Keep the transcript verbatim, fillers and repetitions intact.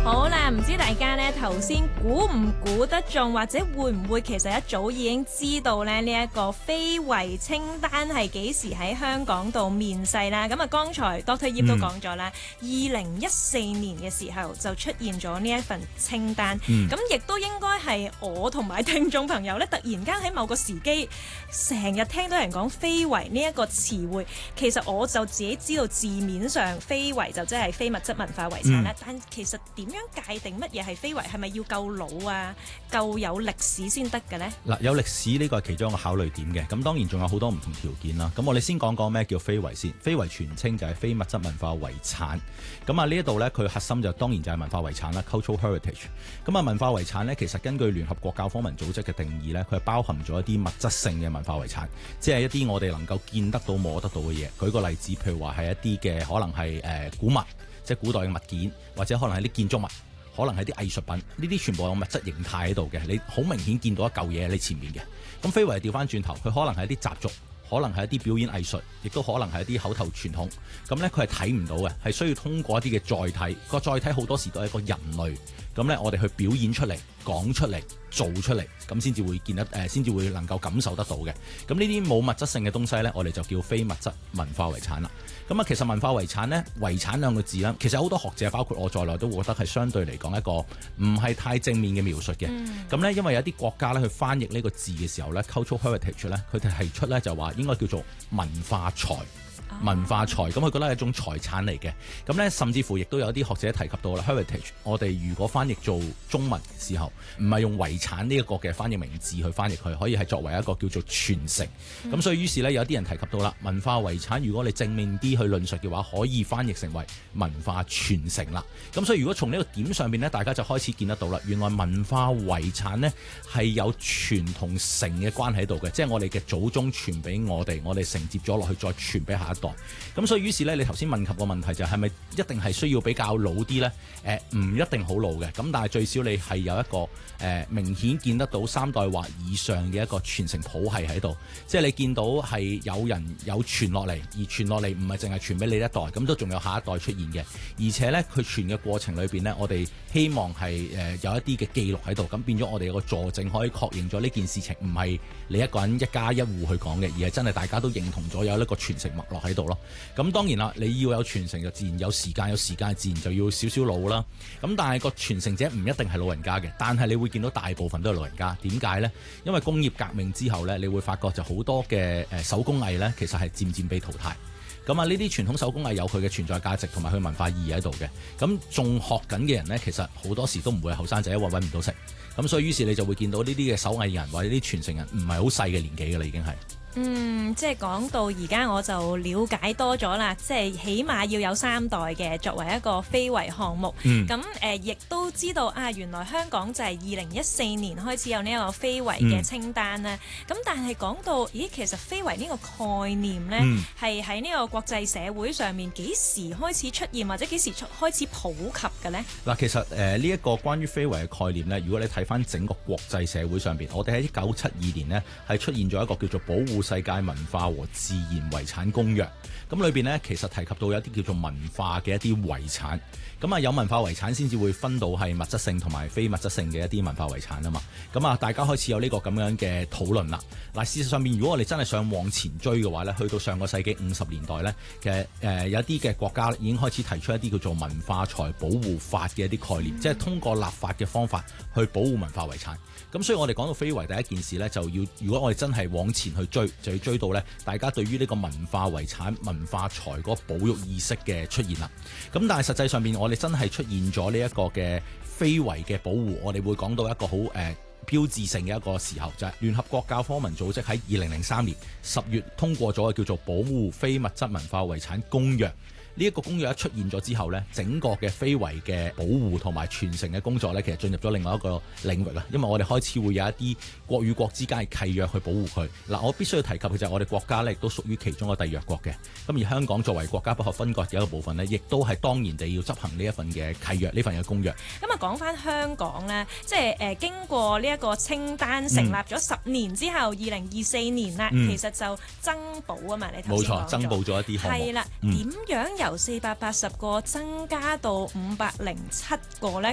好啦，唔知大家呢頭先估唔估得中，或者會唔會其實一早已經知道咧呢一個非遺清單係幾時喺香港度面世啦？咁啊，剛才 Doctor Yip 都講咗啦，二零一四年嘅時候就出現咗呢一份清單。咁亦都應該係我同埋聽眾朋友呢，突然間喺某個時機，成日聽到人講非遺呢一個詞彙。其實我就自己知道字面上非遺就即係非物質文化遺產啦，嗯、但其實點樣界定乜嘢係非遺？係咪要夠老啊、夠有歷史先得嘅呢？嗱， 有歷史呢個係其中一個考慮點嘅。咁當然仲有好多唔同條件啦。咁我哋先講講咩叫非遺先。非遺全稱就係非物質文化遺產。咁啊呢一度呢，佢核心就當然就係文化遺產啦 （cultural heritage）。咁啊文化遺產呢，其實根據聯合國教科文組織嘅定義呢，佢係包含咗一啲物質性嘅文化遺產，即係一啲我哋能夠見得到、摸得到嘅嘢。舉個例子，譬如話係一啲嘅可能係誒古物，即係古代嘅物件，或者可能係啲建築物，可能係啲藝術品，呢啲全部有物質形態喺度嘅，你好明顯見到一嚿嘢喺你前面嘅。咁非遺調翻轉頭，佢可能係一啲習俗，可能係一啲表演藝術，亦都可能係一啲口頭傳統。咁呢，佢係睇唔到嘅，係需要通過一啲嘅載體。個載體好多時都係一個人類。咁呢，我哋去表演出嚟、講出嚟、做出嚟，咁先至會見得誒，先至會能夠感受得到嘅。咁呢啲冇物質性嘅東西呢，我哋就叫非物質文化遺產啦。咁啊，其實文化遺產呢，遺產兩個字呢，其實好多學者包括我在內都覺得係相對嚟講一個唔係太正面嘅描述嘅。咁、嗯、呢，因為有啲國家呢，去翻譯呢個字嘅時候呢 cultural heritage 呢，佢哋提出呢就話應該叫做文化財。文化財，咁佢覺得係一種財產嚟嘅。咁呢，甚至乎亦都有啲學者提及到啦 heritage。我哋如果翻譯做中文嘅時候，唔係用遺產呢一個嘅翻譯名字去翻譯佢，可以係作為一個叫做傳承。咁、嗯、所以於是呢，有啲人提及到啦，文化遺產如果你正面啲去論述嘅話，可以翻譯成為文化傳承啦。咁所以如果從呢個點上邊呢，大家就開始見得到啦，原來文化遺產呢係有傳同承嘅關係喺度嘅，即係我哋嘅祖宗傳俾我哋，我哋承接咗落去，再傳俾下一代。咁所以於是咧，你頭先問及個問題就係咪一定係需要比較老啲呢？誒、呃，唔一定好老嘅。咁但係最少你係有一個誒、呃、明顯見得到三代或以上嘅一個傳承譜系喺度。即係你見到係有人有傳落嚟，而傳落嚟唔係淨係傳俾你一代，咁都仲有下一代出現嘅。而且呢，佢傳嘅過程裏邊呢，我哋希望係誒、呃、有一啲嘅記錄喺度，咁變咗我哋有個佐證可以確認咗呢件事情唔係你一個人一家一戶去講嘅，而係真係大家都認同咗有一個傳承脈絡喺度咯。咁當然啦，你要有傳承就自然有時間，有時間自然就要少少老啦。咁但係個傳承者唔一定係老人家嘅，但係你會見到大部分都係老人家。點解呢？因為工業革命之後呢，你會發覺就好多嘅誒手工藝呢，其實係漸漸被淘汰。咁啊，呢啲傳統手工藝有佢嘅存在價值同埋佢文化意義喺度嘅。咁仲學緊嘅人呢，其實好多時都唔會係後生仔，因為揾唔到食。咁所以於是你就會見到呢啲嘅手藝人或者啲傳承人唔係好細嘅年紀㗎啦，已經係。 嗯，即係講到而家我就了解多咗啦，即係起碼要有三代嘅作為一個非遺項目。咁誒、嗯，亦、呃、都知道啊，原來香港就係二零一四年開始有呢一個非遺嘅清單啦。咁、嗯、但係講到，咦，其實非遺呢個概念呢，係喺呢個國際社會上面幾時開始出現，或者幾時出開始普及嘅呢？嗱， 其實誒呢一個關於非遺嘅概念呢，如果你睇翻整個國際社會上邊，我哋喺一九七二年呢，係出現咗一個叫做保護世界文化和自然遺產公約，咁裏邊呢，其實提及到有一啲叫做文化嘅一啲遺產，咁啊有文化遺產先至會分到係物質性同埋非物質性嘅一啲文化遺產啊嘛，咁啊大家開始有呢個咁樣嘅討論啦。嗱，事實上面如果我哋真係想往前追嘅話呢，去到上個世紀五十年代呢，其實誒、呃、有一啲嘅國家已經開始提出一啲叫做文化財保護法嘅一啲概念，嗯、即係通過立法嘅方法去保護文化遺產。咁所以我哋講到非遺第一件事呢，就要如果我哋真係往前去追，就要追到呢大家對於呢個文化遺產、文化財嗰個保育意識嘅出現啦。咁但係實際上面，我哋真係出現咗呢一個嘅非遺嘅保護，我哋會講到一個好誒、呃、標誌性嘅一個時候，就係、是、聯合國教科文組織喺二零零三年十月通過咗嘅叫做《保護非物質文化遺產公約》。呢一個公約一出現咗之後呢，整個嘅非遺嘅保護同埋傳承嘅工作呢，其實進入咗另外一個領域啦。因為我哋開始會有一啲國與國之間嘅契約去保護佢。嗱，我必須要提及嘅就係我哋國家呢，亦都屬於其中嘅締約國嘅。咁而香港作為國家不可分割嘅一個部分呢，亦都係當然地要執行呢一份嘅契約，呢份嘅公約。 咁啊，講翻香港呢，即係誒、呃、經過呢一個清單成立咗十年之後，二零二四年啦，嗯、其實就增補啊嘛，你頭先講咗。冇錯，增補咗一啲項目。係啦，點、嗯、樣由四百八十個增加到五百零七個呢？